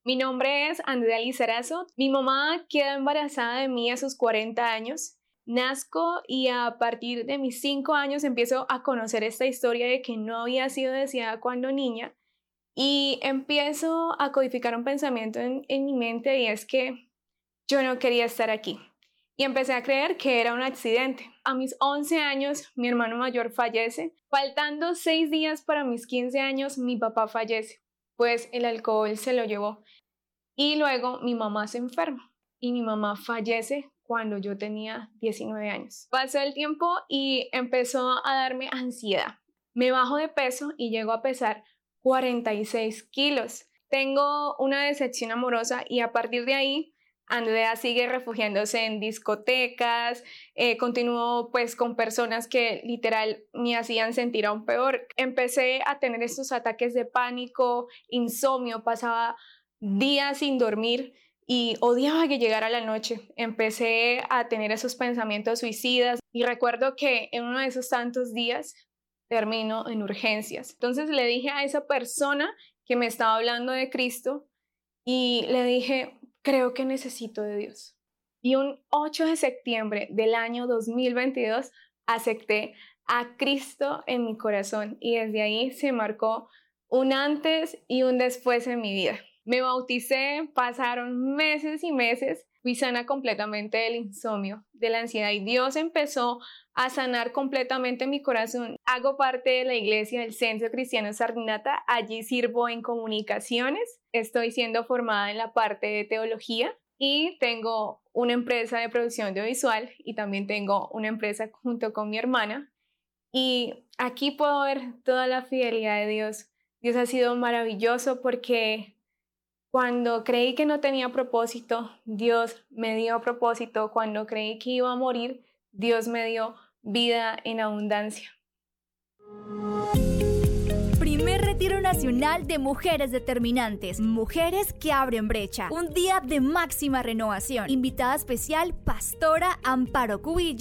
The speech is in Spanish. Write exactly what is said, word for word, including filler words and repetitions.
Mi nombre es Andrea Lizarazo. Mi mamá queda embarazada de mí a sus cuarenta años. Nazco y a partir de mis cinco años empiezo a conocer esta historia de que no había sido deseada cuando niña y empiezo a codificar un pensamiento en, en mi mente y es que yo no quería estar aquí. Y empecé a creer que era un accidente. A mis once años, mi hermano mayor fallece. Faltando seis días para mis quince años, mi papá fallece, pues el alcohol se lo llevó. Y luego mi mamá se enferma y mi mamá fallece cuando yo tenía diecinueve años. Pasó el tiempo y empezó a darme ansiedad. Me bajo de peso y llego a pesar cuarenta y seis kilos. Tengo una decepción amorosa y a partir de ahí Andrea sigue refugiándose en discotecas, eh, continuó pues con personas que literal me hacían sentir aún peor. Empecé a tener estos ataques de pánico, insomnio, pasaba días sin dormir y odiaba que llegara la noche. Empecé a tener esos pensamientos suicidas y recuerdo que en uno de esos tantos días termino en urgencias. Entonces le dije a esa persona que me estaba hablando de Cristo y le dije, creo que necesito de Dios. Y un ocho de septiembre del año dos mil veintidós acepté a Cristo en mi corazón y desde ahí se marcó un antes y un después en mi vida. Me bauticé, pasaron meses y meses, fui sana completamente del insomnio, de la ansiedad y Dios empezó a sanar completamente mi corazón. Hago parte de la iglesia del Centro Cristiano Sardinata, allí sirvo en comunicaciones, estoy siendo formada en la parte de teología y tengo una empresa de producción audiovisual y también tengo una empresa junto con mi hermana y aquí puedo ver toda la fidelidad de Dios. Dios ha sido maravilloso porque cuando creí que no tenía propósito, Dios me dio propósito. Cuando creí que iba a morir, Dios me dio vida en abundancia. Primer Retiro Nacional de Mujeres Determinantes. Mujeres que abren brecha. Un día de máxima renovación. Invitada especial, Pastora Amparo Cubillo.